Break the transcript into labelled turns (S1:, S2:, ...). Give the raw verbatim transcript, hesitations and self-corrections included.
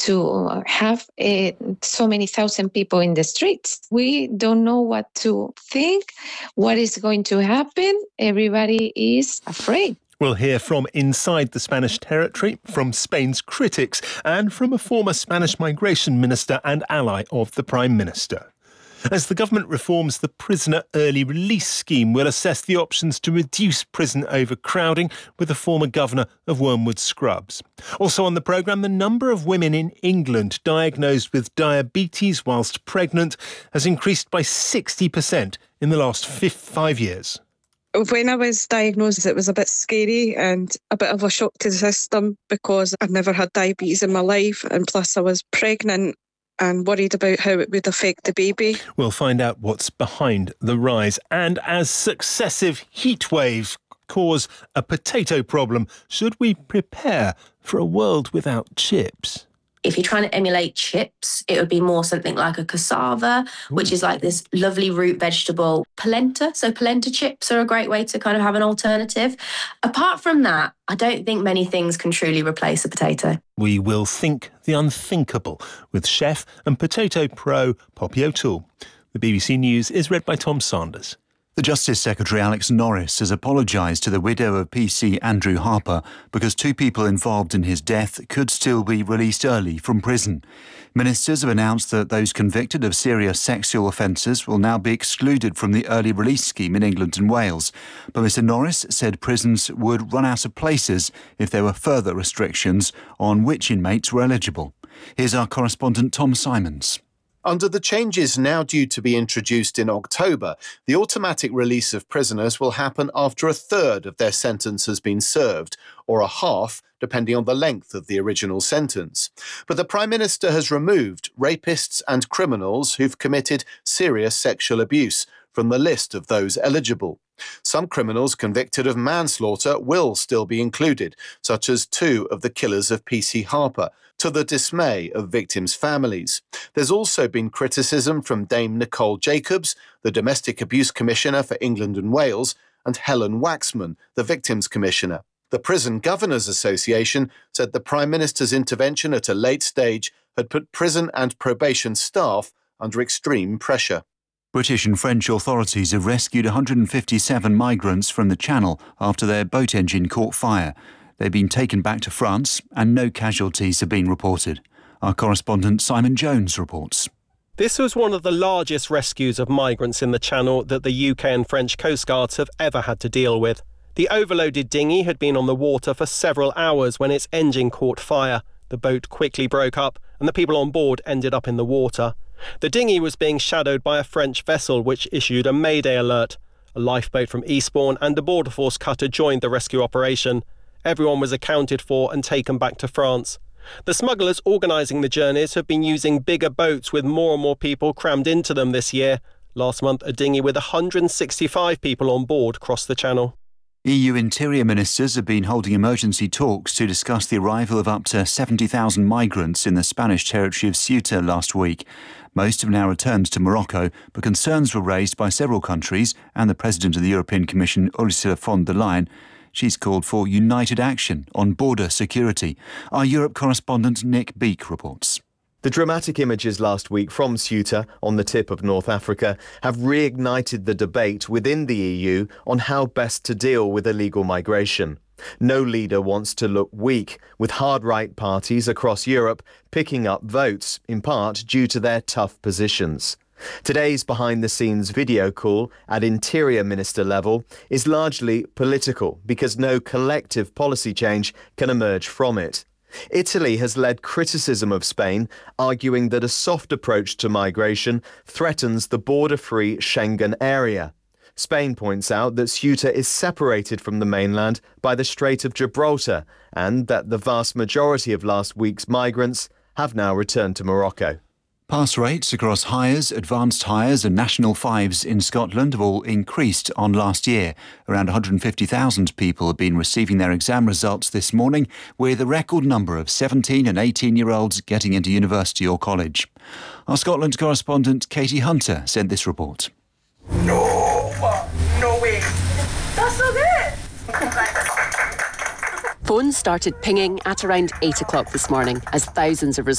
S1: to have uh, so many thousand people in the streets. We don't know what to think, what is going to happen. Everybody is afraid.
S2: We'll hear from inside the Spanish territory, from Spain's critics, and from a former Spanish migration minister and ally of the Prime Minister. As the government reforms the prisoner early release scheme, we'll assess the options to reduce prison overcrowding with the former governor of Wormwood Scrubs. Also on the programme, the number of women in England diagnosed with diabetes whilst pregnant has increased by sixty percent in the last five years.
S3: When I was diagnosed, it was a bit scary and a bit of a shock to the system because I've never had diabetes in my life, and plus I was pregnant and worried about how it would affect the baby.
S2: We'll find out what's behind the rise. And as successive heat waves cause a potato problem, should we prepare for a world without chips?
S4: If you're trying to emulate chips, it would be more something like a cassava, Ooh. Which is like this lovely root vegetable. Polenta, so polenta chips are a great way to kind of have an alternative. Apart from that, I don't think many things can truly replace a potato.
S2: We will think the unthinkable with chef and potato pro Poppy O'Toole. The B B C News is read by Tom Sanders.
S5: The Justice Secretary Alex Norris has apologised to the widow of P C Andrew Harper because two people involved in his death could still be released early from prison. Ministers have announced that those convicted of serious sexual offences will now be excluded from the early release scheme in England and Wales. But Mr Norris said prisons would run out of places if there were further restrictions on which inmates were eligible. Here's our correspondent Tom Simons.
S6: Under the changes now due to be introduced in October, the automatic release of prisoners will happen after a third of their sentence has been served, or a half, depending on the length of the original sentence. But the Prime Minister has removed rapists and criminals who've committed serious sexual abuse from the list of those eligible. Some criminals convicted of manslaughter will still be included, such as two of the killers of P C Harper, to the dismay of victims' families. There's also been criticism from Dame Nicole Jacobs, the Domestic Abuse Commissioner for England and Wales, and Helen Waxman, the Victims Commissioner. The Prison Governors Association said the Prime Minister's intervention at a late stage had put prison and probation staff under extreme pressure.
S5: British and French authorities have rescued one hundred fifty-seven migrants from the Channel after their boat engine caught fire. They've been taken back to France and no casualties have been reported. Our correspondent Simon Jones reports.
S7: This was one of the largest rescues of migrants in the Channel that the U K and French coastguards have ever had to deal with. The overloaded dinghy had been on the water for several hours when its engine caught fire. The boat quickly broke up and the people on board ended up in the water. The dinghy was being shadowed by a French vessel which issued a mayday alert. A lifeboat from Eastbourne and a Border Force cutter joined the rescue operation. Everyone was accounted for and taken back to France. The smugglers organising the journeys have been using bigger boats with more and more people crammed into them this year. Last month, a dinghy with one hundred sixty-five people on board crossed the Channel.
S5: E U Interior Ministers have been holding emergency talks to discuss the arrival of up to seventy thousand migrants in the Spanish territory of Ceuta last week. Most have now returned to Morocco, but concerns were raised by several countries and the President of the European Commission, Ursula von der Leyen. She's called for united action on border security. Our Europe correspondent Nick Beake reports.
S8: The dramatic images last week from Ceuta, on the tip of North Africa, have reignited the debate within the E U on how best to deal with illegal migration. No leader wants to look weak, with hard-right parties across Europe picking up votes, in part due to their tough positions. Today's behind-the-scenes video call at Interior Minister level is largely political because no collective policy change can emerge from it. Italy has led criticism of Spain, arguing that a soft approach to migration threatens the border-free Schengen area. Spain points out that Ceuta is separated from the mainland by the Strait of Gibraltar and that the vast majority of last week's migrants have now returned to Morocco.
S5: Pass rates across Highers, Advanced Highers and National Fives in Scotland have all increased on last year. Around one hundred fifty thousand people have been receiving their exam results this morning, with a record number of seventeen and eighteen-year-olds getting into university or college. Our Scotland correspondent Katie Hunter sent this report.
S9: No, no way. That's not it.
S10: Phones started pinging at around eight o'clock this morning as thousands of results